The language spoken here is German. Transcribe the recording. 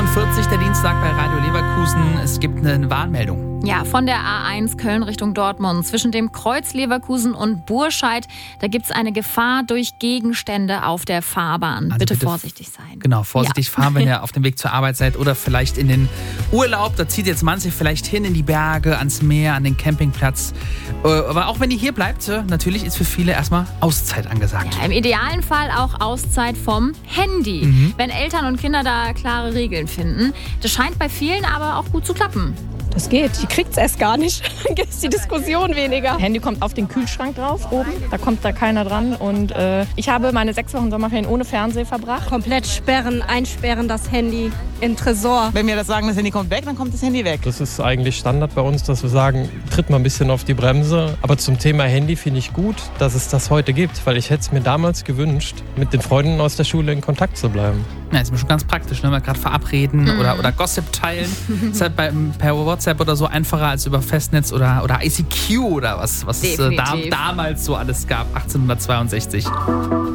8.45 Uhr, der Dienstag bei Radio Leverkusen. Es gibt eine Warnmeldung. Ja, von der A1 Köln Richtung Dortmund. Zwischen dem Kreuz Leverkusen und Burscheid, da gibt es eine Gefahr durch Gegenstände auf der Fahrbahn. Also bitte vorsichtig sein. Genau, vorsichtig fahren, wenn ihr auf dem Weg zur Arbeit seid oder vielleicht in den Urlaub. Da zieht jetzt manche vielleicht hin in die Berge, ans Meer, an den Campingplatz. Aber auch wenn ihr hier bleibt, natürlich ist für viele erstmal Auszeit angesagt. Ja, im idealen Fall auch Auszeit vom Handy. Wenn Eltern und Kinder da klare Regeln finden. Das scheint bei vielen aber auch gut zu klappen. Das geht, die kriegt's erst gar nicht. Dann gibt es die Diskussion weniger. Handy kommt auf den Kühlschrank drauf oben, da kommt da keiner dran. Und ich habe meine 6 Wochen Sommerferien ohne Fernseher verbracht. Komplett sperren, einsperren das Handy im Tresor. Wenn wir das sagen, das Handy kommt weg, dann kommt das Handy weg. Das ist eigentlich Standard bei uns, dass wir sagen, tritt mal ein bisschen auf die Bremse. Aber zum Thema Handy finde ich gut, dass es das heute gibt, weil ich hätte es mir damals gewünscht, mit den Freunden aus der Schule in Kontakt zu bleiben. Ja, ist mir schon ganz praktisch, ne? Mal gerade verabreden oder Gossip teilen. Ist halt per WhatsApp oder so einfacher als über Festnetz oder ICQ oder was es damals so alles gab, 1862.